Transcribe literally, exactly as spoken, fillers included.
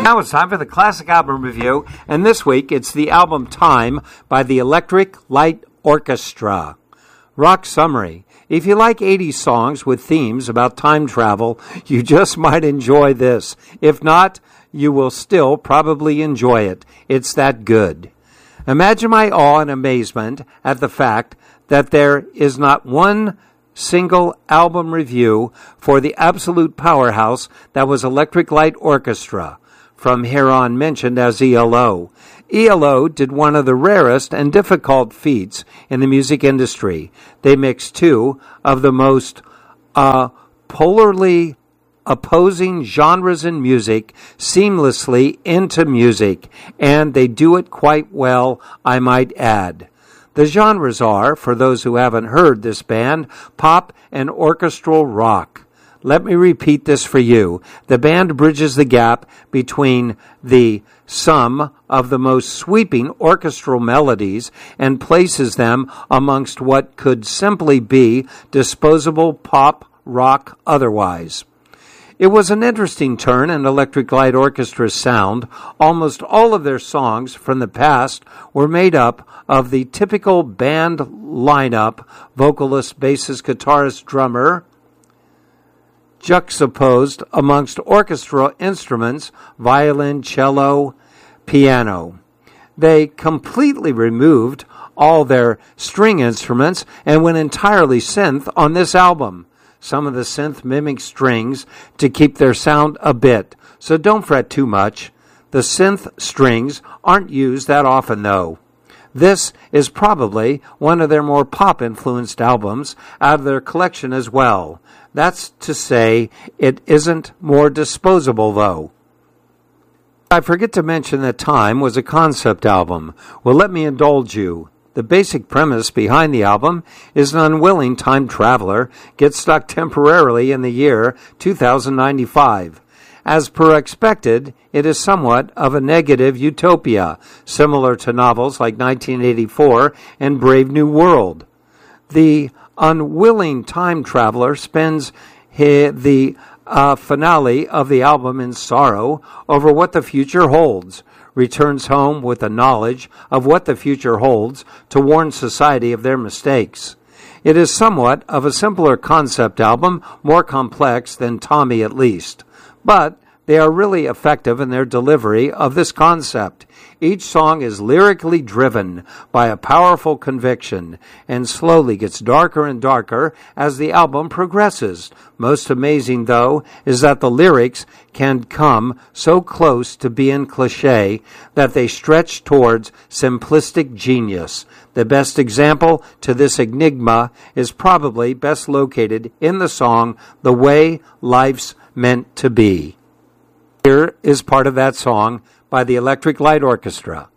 Now it's time for the Classic Album Review, and this week it's the album Time by the Electric Light Orchestra. Rock summary. If you like eighties songs with themes about time travel, you just might enjoy this. If not, you will still probably enjoy it. It's that good. Imagine my awe and amazement at the fact that there is not one single album review for the absolute powerhouse that was Electric Light Orchestra, from here on mentioned as E L O. E L O did one of the rarest and difficult feats in the music industry. They mixed two of the most uh, polarly opposing genres in music seamlessly into music, and they do it quite well, I might add. The genres are, for those who haven't heard this band, pop and orchestral rock. Let me repeat this for you. The band bridges the gap between the sum of the most sweeping orchestral melodies and places them amongst what could simply be disposable pop rock otherwise. It was an interesting turn in Electric Light Orchestra's sound. Almost all of their songs from the past were made up of the typical band lineup, vocalist, bassist, guitarist, drummer, juxtaposed amongst orchestral instruments, violin, cello, piano. They completely removed all their string instruments and went entirely synth on this album. Some of the synth mimic strings to keep their sound a bit, so don't fret too much. The synth strings aren't used that often, though. This is probably one of their more pop-influenced albums out of their collection as well. That's to say, it isn't more disposable, though. I forget to mention that Time was a concept album. Well, let me indulge you. The basic premise behind the album is an unwilling time traveler gets stuck temporarily in the year two thousand ninety-five. As per expected, it is somewhat of a negative utopia, similar to novels like nineteen eighty-four and Brave New World. The unwilling time traveler spends he, the uh, finale of the album in sorrow over what the future holds, returns home with the knowledge of what the future holds to warn society of their mistakes. It is somewhat of a simpler concept album, more complex than Tommy at least, but they are really effective in their delivery of this concept. Each song is lyrically driven by a powerful conviction and slowly gets darker and darker as the album progresses. Most amazing, though, is that the lyrics can come so close to being cliché that they stretch towards simplistic genius. The best example to this enigma is probably best located in the song The Way Life's Meant to Be. Here is part of that song by the Electric Light Orchestra.